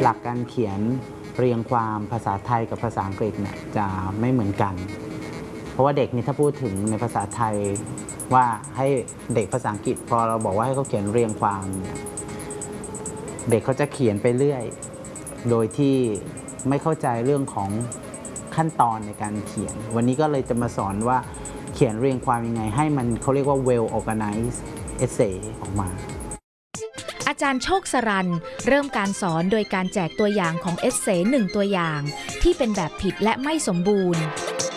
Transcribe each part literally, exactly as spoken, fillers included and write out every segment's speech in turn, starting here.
หลักการเขียนเรียงความภาษาไทยกับภาษาอังกฤษเนี่ยจะไม่เหมือนกันเพราะว่าเด็กนี่ถ้าพูดถึงในภาษาไทยว่าให้เด็กภาษาอังกฤษพอเราบอกว่าให้เขาเขียนเรียงความเนี่ยเด็กเขาจะเขียนไปเรื่อยโดยที่ไม่เข้าใจเรื่องของขั้นตอนในการเขียนวันนี้ก็เลยจะมาสอนว่าเขียนเรียงความยังไงให้มันเขาเรียกว่า well organized essay ออกมาอาจารย์โชคสรัญเริ่มการสอนโดยการแจกตัวอย่างของเอสเซหนึ่งตัวอย่างที่เป็นแบบผิดและไม่สมบูรณ์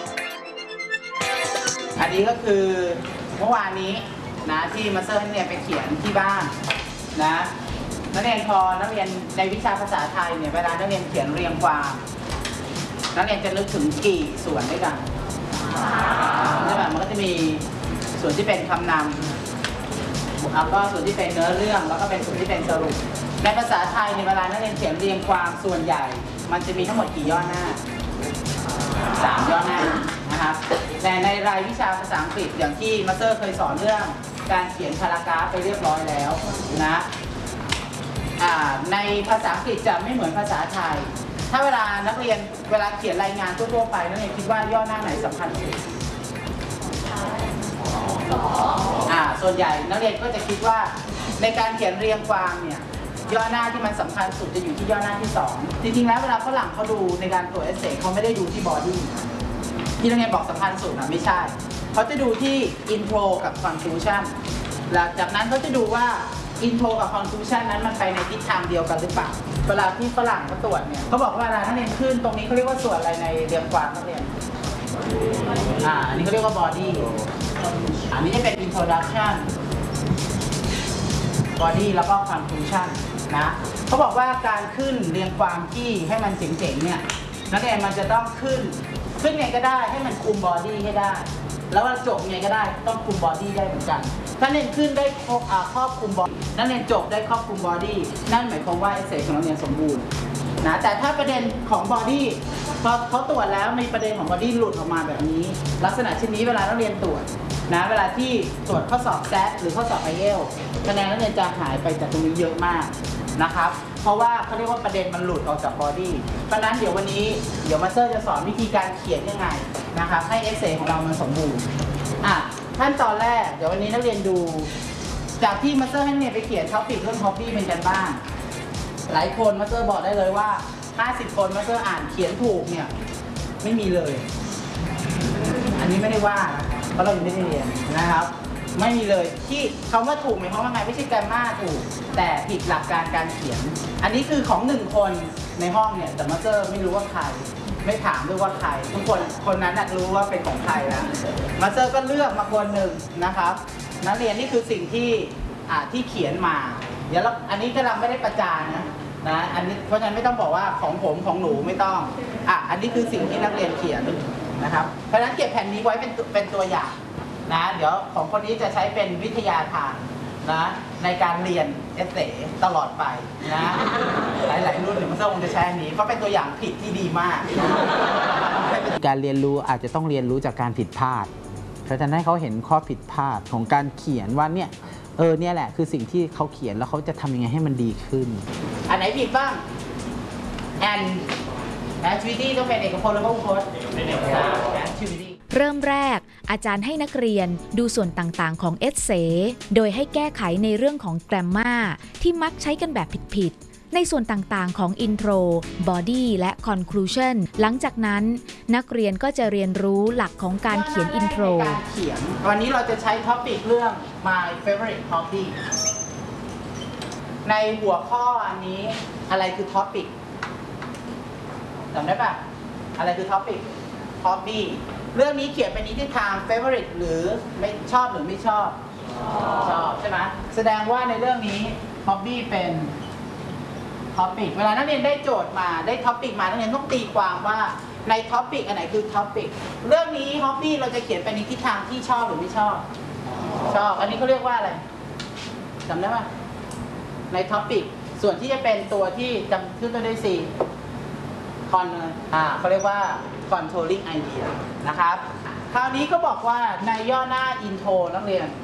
อันนี้ก็คือเมื่อวานนี้นะที่มาสเตอร์ให้นักเรียนไปเขียนที่บ้านนะนักเรียนพอนักเรียนในวิชาภาษาไทยเนี่ยเวลานักเรียนเขียนเรียงความนักเรียนจะนึกถึงกี่ส่วนด้วยกันใช่ไหมมันก็จะมีส่วนที่เป็นคำนำแล้วก็ส่วนที่เป็นเนื้อเรื่องแล้วก็เป็นส่วนที่เป็นสรุปในภาษาไทยในเวลานักเรียนเขียนเรียงความส่วนใหญ่มันจะมีทั้งหมดกี่ย่อหน้าสามย่อหน้านะครับแต่ในรายวิชาภาษาอังกฤษอย่างที่มาสเตอร์เคยสอนเรื่องการเขียนพารากราฟไปเรียบร้อยแล้วนะในภาษาอังกฤษจะไม่เหมือนภาษาไทยถ้าเวลานักเรียนเวลาเขียนรายงานทั่วๆไปนักเรียนคิดว่าย่อหน้าไหนสำคัญที่สุดอ่าส่วนใหญ่นักเรียนก็จะคิดว่าในการเขียนเรียงความเนี่ยย่อหน้าที่มันสำคัญสุดจะอยู่ที่ย่อหน้าที่สองจริงๆแล้วเวลาฝรั่งเขาดูในการตรวจเอสเซเขาไม่ได้ดูที่บอดี้ที่นักเรียนบอกสำคัญสุดนะไม่ใช่เขาจะดูที่อินโทรกับคอนคลูชั่นหลังจากนั้นเขาจะดูว่าอินโทรกับคอนคลูชั่นนั้นมันไปในทิศทางเดียวกันหรือเปล่าเวลาที่ฝรั่งเขาตรวจเนี่ยเขาบอกว่าเวลานักเรียนขึ้นตรงนี้เขาเรียกว่าส่วนอะไรในเรียงความนักเรียนอ่าอันนี้เขาเรียกว่าบอดี้อันนี้จะเป็น introduction body แล้วก็ conclusion นะเขาบอกว่าการขึ้นเรียงความที่ให้มันเจ๋งๆเนี่ยนักเรียนมันจะต้องขึ้นขึ้นไงก็ได้ให้มันคุม body ให้ได้แล้วว่าจบไงก็ได้ต้องคุม body ได้เหมือนกันถ้าเรียนขึ้นได้ครอบคุม body นักเรียนจบได้ครอบคุม body นั่นหมายความว่า essay ของนักเรียนสมบูรณ์นะแต่ถ้าประเด็นของ body พอเขาตรวจแล้วในประเด็นของ body หลุดออกมาแบบนี้ลักษณะเช่นนี้เวลานักเรียนตรวจนะเวลาที่ตรวจข้อสอบ แซด หรือข้อสอบ ไอ เอล คะแนนนักเรียนจะหายไปจากตรงนี้เยอะมากนะครับเพราะว่าเขาเรียกว่าประเด็นมันหลุดออกจาก body เพราะนั้นเดี๋ยววันนี้เดี๋ยวมาสเตอร์จะสอนวิธีการเขียนยังไงนะครับให้ essay ของเรามันสมบูรณ์อ่ะขั้นตอนแรกเดี๋ยววันนี้นักเรียนดูจากที่มาสเตอร์ให้นักเรียนไปเขียนท็อปิกเรื่อง hobby เป็นกันบ้างหลายคนมาสเตอร์บอกได้เลยว่าห้าสิบคนมาสเตอร์อ่านเขียนถูกเนี่ยไม่มีเลยอันนี้ไม่ได้ว่าเพราะเรายังไม่ได้เรียนนะครับไม่มีเลยที่คำว่าถูกหมายความว่าไงไม่ใช่แกรมมาถูกแต่ผิดหลักการการเขียนอันนี้คือของหนึ่งคนในห้องเนี่ยแต่มาสเตอร์ไม่รู้ว่าใครไม่ถามด้วยว่าใครทุกคนคนนั้นรู้ว่าเป็นของใครแล้วมาสเตอร์ก็เลือกมาคนหนึ่งนะครับนักเรียนนี่คือสิ่งที่อ่าที่เขียนมาเดี๋ยวเราอันนี้กำลังไม่ได้ประจานนะนะอันนี้เพราะฉะนั้นไม่ต้องบอกว่าของผมของหนูไม่ต้องอ่ะอันนี้คือสิ่งที่นักเรียนเขียนนะครับเพราะฉะนั้นเก็บแผ่นนี้ไว้เป็นเป็นตัวอย่างนะเดี๋ยวของคนนี้จะใช้เป็นวิทยาทานนะในการเรียนเอสเซตลอดไปนะหลายๆรุ่นเนี่ยมันต้องจะใช้อันนี้เพราะเป็นตัวอย่างผิดที่ดีมากการเรียนรู้อาจจะต้องเรียนรู้จากการผิดพลาดเพราะฉะนั้นให้เขาเห็นข้อผิดพลาดของการเขียนว่าเนี่ยเออเนี่ยแหละคือสิ่งที่เขาเขียนแล้วเขาจะทำยังไงให้มันดีขึ้นอันไหนผิดบ้าง and activity ต้องเป็นเอกพจน์หรือว่าอุพจน์ activity เริ่มแรกอาจารย์ให้นักเรียนดูส่วนต่างๆของเอสเซโดยให้แก้ไขในเรื่องของแกรมมาที่มักใช้กันแบบผิดๆในส่วนต่างๆของ Intro Body และ Conclusion หลังจากนั้นนักเรียนก็จะเรียนรู้หลักของการเขียน Intro การเขียนวันนี้เราจะใช้ท็อปิกเรื่อง My Favorite Hobby ในหัวข้ออันนี้อะไรคือท็อปิกจำได้ปะอะไรคือท็อปิก Hobby เรื่องนี้เขียนเป็นนิทาน Favorite หรือไม่ชอบหรือไม่ชอบชอบใช่ไหมแสดงว่าในเรื่องนี้ Hobby เป็นท็อปิกเวลานักเรียนได้โจทย์มาได้ท็อปิกมานักเรียนต้องตีความว่าในท็อปิกอันไหนคือท็อปิกเรื่องนี้ Hobby เราจะเขียนเป็นในทิศทางที่ชอบหรือไม่ชอบชอบอันนี้เขาเรียกว่าอะไรจำได้ปะในท็อปิกส่วนที่จะเป็นตัวที่จำขึ้นต้นด้วย C คอนอ่าเขาเรียกว่า controlling idea นะครับคราวนี้ก็บอกว่าในย่อหน้า intro นักเรียน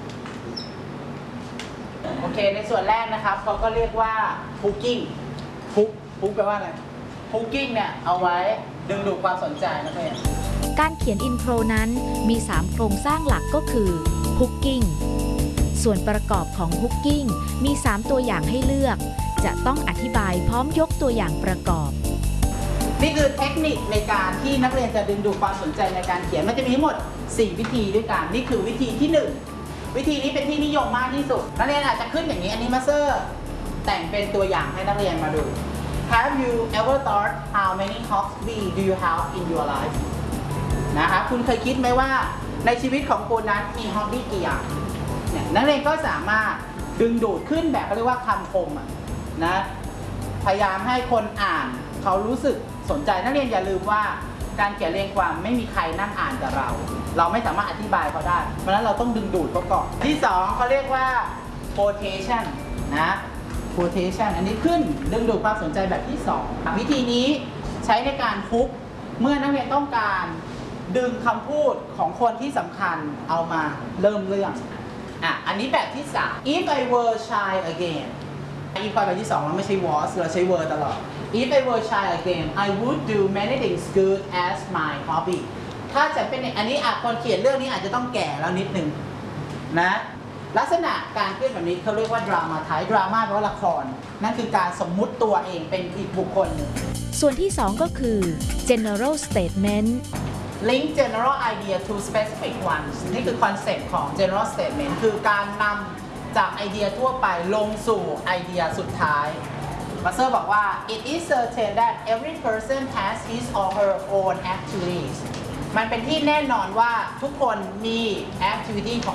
โอเคในส่วนแรกนะครับเขาก็เรียกว่า hooking ฮุกฮุกแปลว่าอะไรฮุกกิ้งเนี่ยเอาไว้ดึงดูดความสนใจนักเรียนการเขียนอินโทรนั้นมี สาม โครงสร้างหลักก็คือ hooking ส่วนประกอบของ hooking มี สาม ตัวอย่างให้เลือก จะต้องอธิบายพร้อมยกตัวอย่างประกอบนี่คือเทคนิคในการที่นักเรียนจะดึงดูดความสนใจในการเขียนมันจะมีทั้งหมด สี่ วิธีด้วยกันนี่คือวิธีที่ หนึ่ง วิธีนี้เป็นที่นิยมมากที่สุดนักเรียนอาจจะขึ้นอย่างนี้อันนี้มาสเตอร์แต่งเป็นตัวอย่างให้นักเรียนมาดู Have you ever thought how many hobbies do you have in your life นะคะคุณเคยคิดไหมว่าในชีวิตของคุณนั้นมีฮอบบี้กี่อย่างเนี่ยนักเรียนก็สามารถดึงดูดขึ้นแบบเขาเรียกว่าคำคมอะนะพยายามให้คนอ่านเขารู้สึกสนใจนักเรียนอย่าลืมว่าการเขียนเรียงความไม่มีใครนั่งอ่านกับเราเราไม่สามารถอธิบายเขาได้เพราะฉะนั้นเราต้องดึงดูดเขาก่อนที่สองเขาเรียกว่า quotation นะ quotation อันนี้ขึ้นดึงดูดความสนใจแบบที่สองวิธีนี้ใช้ในการฮุกเมื่อนักเรียนต้องการดึงคำพูดของคนที่สำคัญเอามาเริ่มเรื่องอ่ะอันนี้แบบที่สาม if I were shy again if แบบที่สองเราไม่ใช้ was เราใช้ were ตลอด if I were shy again I would do many things good as my hobby ถ้าจะเป็นอันนี้อ่ะคนเขียนเรื่องนี้อาจจะต้องแก่แล้วนิดนึงนะลักษณะการขึ้นแบบนี้เขาเรียกว่าดรามาไทป์ดราม่าแปลว่าละครนั่นคือการสมมุติตัวเองเป็นอีกบุคคลหนึ่งส่วนที่ สอง ก็คือ general statement link general idea to specific ones นี่คือคอนเซ็ปต์ของ general statement คือการนำจากไอเดียทั่วไปลงสู่ไอเดียสุดท้ายมาสเตอร์บอกว่า it is certain that every person has his or her own activities มันเป็นที่แน่นอนว่าทุกคนมี activity ของ